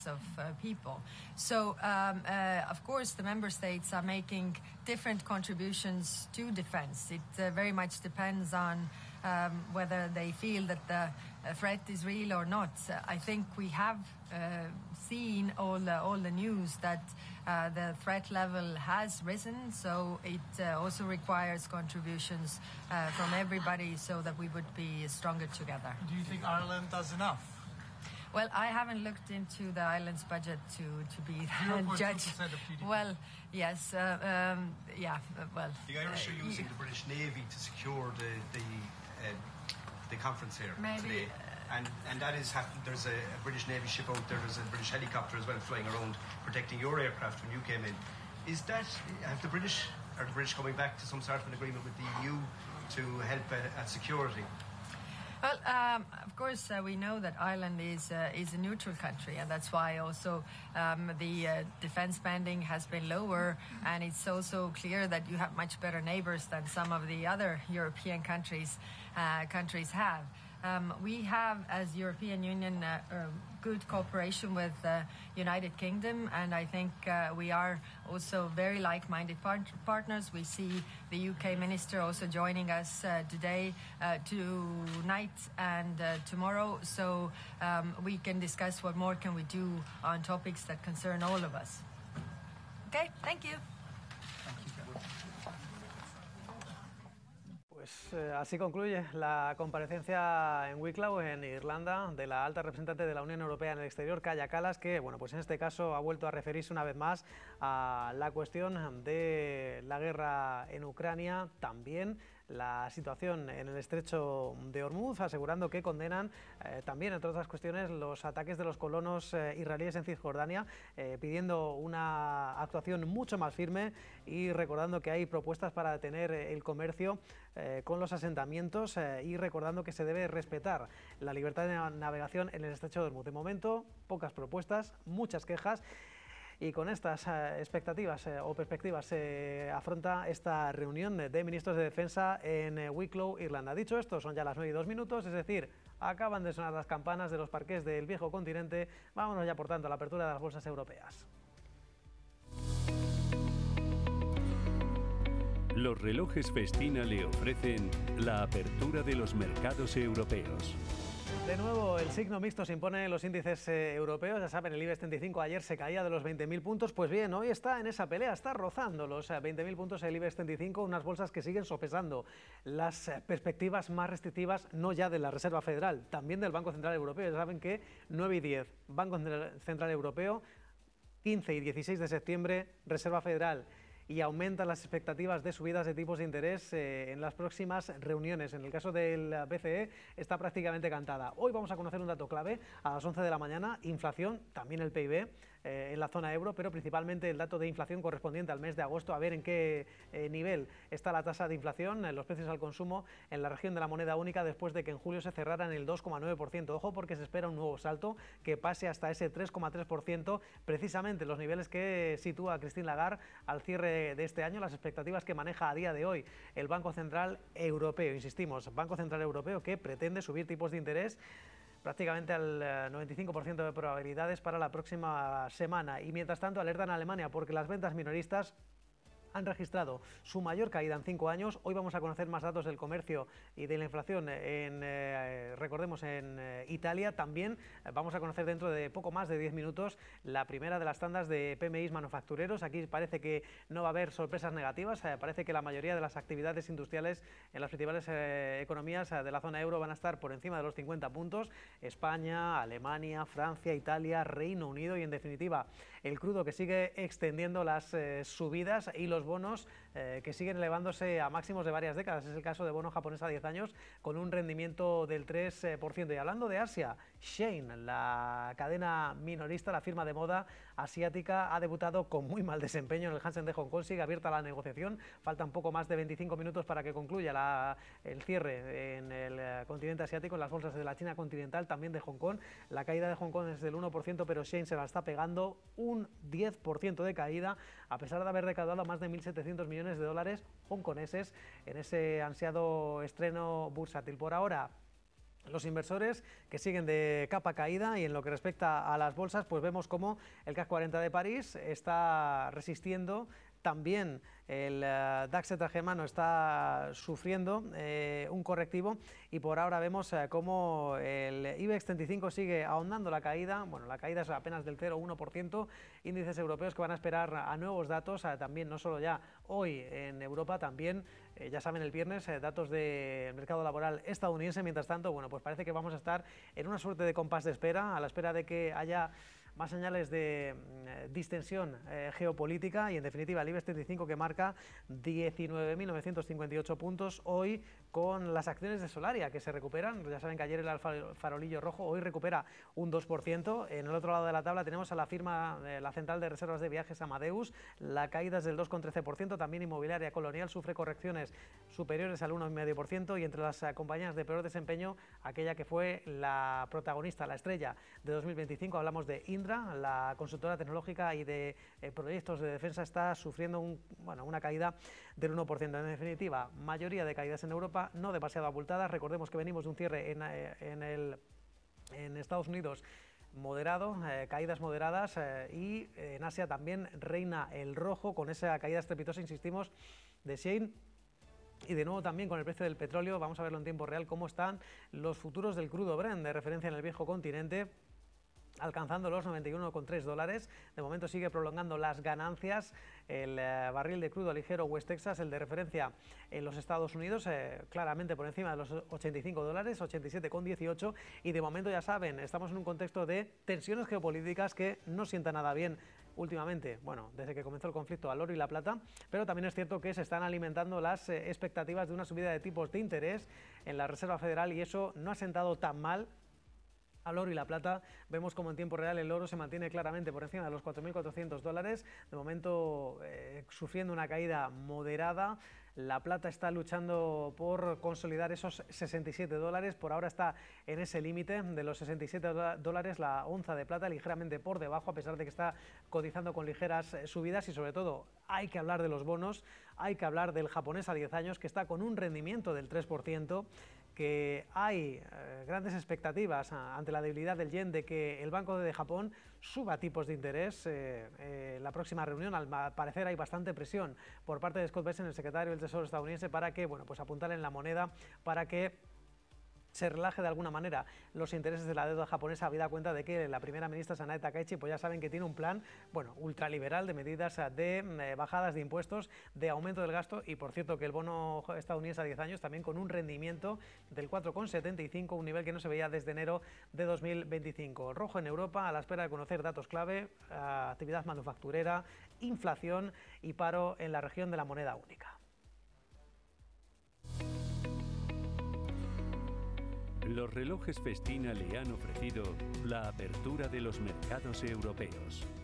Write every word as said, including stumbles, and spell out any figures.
of uh, people. So, um, uh, of course, the member states are making different contributions to defense. It uh, very much depends on um, whether they feel that the uh, threat is real or not. Uh, I think we have uh, seen all the, all the news that uh, the threat level has risen, so it uh, also requires contributions uh, from everybody so that we would be stronger together. Do you think Ireland does enough? Well, I haven't looked into the island's budget to, to be a judge. Well, yes, uh, um, yeah, uh, well. The Irish uh, are using the British Navy to secure the the, uh, the conference here maybe, today. Uh, and and that is happening. There's a, a British Navy ship out there. There's a British helicopter as well flying around protecting your aircraft when you came in. Is that, have the British, are the British coming back to some sort of an agreement with the E U to help at, at security? Well, um, of course, uh, we know that Ireland is uh, is a neutral country, and that's why also um, the uh, defence spending has been lower. And it's also clear that you have much better neighbours than some of the other European countries uh, countries have. Um, we have, as European Union, uh, uh, good cooperation with the uh, United Kingdom, and I think uh, we are also very like-minded part- partners. We see the U K minister also joining us uh, today, uh, tonight and uh, tomorrow, so um, we can discuss what more can we do on topics that concern all of us. Okay, thank you. Pues eh, así concluye la comparecencia en Wicklow, en Irlanda, de la alta representante de la Unión Europea en el exterior, Kaja Kallas, que bueno, pues en este caso ha vuelto a referirse una vez más a la cuestión de la guerra en Ucrania, también la situación en el estrecho de Hormuz, asegurando que condenan eh, también, entre otras cuestiones, los ataques de los colonos eh, israelíes en Cisjordania, eh, pidiendo una actuación mucho más firme y recordando que hay propuestas para detener el comercio eh, con los asentamientos eh, y recordando que se debe respetar la libertad de navegación en el estrecho de Hormuz. De momento, pocas propuestas, muchas quejas. Y con estas eh, expectativas eh, o perspectivas se eh, afronta esta reunión de ministros de defensa en eh, Wicklow, Irlanda. Dicho esto, son ya las nueve y dos minutos, es decir, acaban de sonar las campanas de los parqués del viejo continente. Vámonos ya, por tanto, a la apertura de las bolsas europeas. Los relojes Festina le ofrecen la apertura de los mercados europeos. De nuevo, el signo mixto se impone en los índices eh, europeos. Ya saben, el IBEX treinta y cinco ayer se caía de los veinte mil puntos. Pues bien, hoy está en esa pelea, está rozando los eh, veinte mil puntos el IBEX treinta y cinco, unas bolsas que siguen sopesando las eh, perspectivas más restrictivas, no ya de la Reserva Federal, también del Banco Central Europeo. Ya saben que nueve y diez, Banco Central Europeo, quince y dieciséis de septiembre, Reserva Federal. Y aumentan las expectativas de subidas de tipos de interés eh, en las próximas reuniones. En el caso del B C E está prácticamente cantada. Hoy vamos a conocer un dato clave a las once de la mañana, inflación, también el P I B eh, en la zona euro, pero principalmente el dato de inflación correspondiente al mes de agosto, a ver en qué eh, nivel está la tasa de inflación, eh, los precios al consumo en la región de la moneda única después de que en julio se cerrara en el dos coma nueve por ciento. Ojo, porque se espera un nuevo salto que pase hasta ese tres coma tres por ciento, precisamente los niveles que sitúa Christine Lagarde al cierre de este año, las expectativas que maneja a día de hoy el Banco Central Europeo. Insistimos, Banco Central Europeo que pretende subir tipos de interés prácticamente al noventa y cinco por ciento de probabilidades para la próxima semana. Y mientras tanto alertan a Alemania porque las ventas minoristas han registrado su mayor caída en cinco años. Hoy vamos a conocer más datos del comercio y de la inflación en, eh, recordemos, en eh, Italia. También eh, vamos a conocer dentro de poco más de diez minutos la primera de las tandas de P M Is manufactureros. Aquí parece que no va a haber sorpresas negativas. Eh, parece que la mayoría de las actividades industriales en las principales eh, economías eh, de la zona euro van a estar por encima de los cincuenta puntos. España, Alemania, Francia, Italia, Reino Unido y, en definitiva, el crudo que sigue extendiendo las eh, subidas y los bonos eh, que siguen elevándose a máximos de varias décadas. Es el caso de bono japonés a diez años con un rendimiento del tres por ciento. Y hablando de Asia, Shein, la cadena minorista, la firma de moda asiática, ha debutado con muy mal desempeño en el Hansen de Hong Kong. Sigue abierta la negociación, faltan poco más de veinticinco minutos para que concluya la, el cierre en el continente asiático, en las bolsas de la China continental, también de Hong Kong. La caída de Hong Kong es del uno por ciento, pero Shein se la está pegando, un diez por ciento de caída, a pesar de haber recaudado más de mil setecientos millones de dólares hongkoneses en ese ansiado estreno bursátil. Por ahora, Los inversores que siguen de capa caída, y en lo que respecta a las bolsas, pues vemos como el CAC cuarenta de París está resistiendo. También el uh, DAX germano está sufriendo eh, un correctivo, y por ahora vemos eh, cómo el IBEX treinta y cinco sigue ahondando la caída. Bueno, la caída es apenas del cero coma uno por ciento. Índices europeos que van a esperar a nuevos datos, eh, también no solo ya hoy en Europa, también eh, ya saben el viernes eh, datos del mercado laboral estadounidense. Mientras tanto, bueno, pues parece que vamos a estar en una suerte de compás de espera, a la espera de que haya más señales de eh, distensión eh, geopolítica, y en definitiva el IBEX treinta y cinco que marca diecinueve mil novecientos cincuenta y ocho puntos hoy, con las acciones de Solaria que se recuperan. Ya saben que ayer era el farolillo rojo, hoy recupera un dos por ciento. En el otro lado de la tabla tenemos a la firma, eh, la central de reservas de viajes Amadeus, la caída es del dos coma trece por ciento. También Inmobiliaria Colonial sufre correcciones superiores al uno coma cinco por ciento, y entre las eh, compañías de peor desempeño, aquella que fue la protagonista, la estrella de dos mil veinticinco, hablamos de Indra, la consultora tecnológica y de eh, proyectos de defensa, está sufriendo un, bueno, una caída del uno por ciento. En definitiva, mayoría de caídas en Europa, no demasiado abultadas. Recordemos que venimos de un cierre en, eh, en, el, en Estados Unidos moderado, eh, caídas moderadas, eh, y en Asia también reina el rojo, con esa caída estrepitosa, insistimos, de Shein. Y de nuevo también con el precio del petróleo. Vamos a verlo en tiempo real, cómo están los futuros del crudo Brent, de referencia en el viejo continente, alcanzando los noventa y uno coma tres dólares. De momento sigue prolongando las ganancias el eh, barril de crudo ligero West Texas, el de referencia en los Estados Unidos, eh, claramente por encima de los ochenta y cinco dólares, ochenta y siete coma dieciocho, y de momento ya saben, estamos en un contexto de tensiones geopolíticas que no sientan nada bien últimamente, bueno, desde que comenzó el conflicto al oro y la plata, pero también es cierto que se están alimentando las eh, expectativas de una subida de tipos de interés en la Reserva Federal, y eso no ha sentado tan mal al oro y la plata. Vemos como en tiempo real el oro se mantiene claramente por encima de los cuatro mil cuatrocientos dólares, de momento eh, sufriendo una caída moderada. La plata está luchando por consolidar esos sesenta y siete dólares, por ahora está en ese límite de los sesenta y siete dólares la onza de plata, ligeramente por debajo, a pesar de que está cotizando con ligeras subidas. Y sobre todo hay que hablar de los bonos, hay que hablar del japonés a diez años, que está con un rendimiento del tres por ciento, que hay eh, grandes expectativas ah, ante la debilidad del yen de que el Banco de Japón suba tipos de interés eh, eh, la próxima reunión. Al parecer hay bastante presión por parte de Scott Bessent, el secretario del Tesoro estadounidense, para que, bueno, pues apuntar en la moneda, para que se relaje de alguna manera los intereses de la deuda japonesa, habida cuenta de que la primera ministra Sanae Takaichi, pues ya saben que tiene un plan, bueno, ultraliberal, de medidas de eh, bajadas de impuestos, de aumento del gasto, y por cierto que el bono estadounidense a diez años también con un rendimiento del cuatro coma setenta y cinco, un nivel que no se veía desde enero de dos mil veinticinco. Rojo en Europa, a la espera de conocer datos clave, eh, actividad manufacturera, inflación y paro en la región de la moneda única. Los relojes Festina le han ofrecido la apertura de los mercados europeos.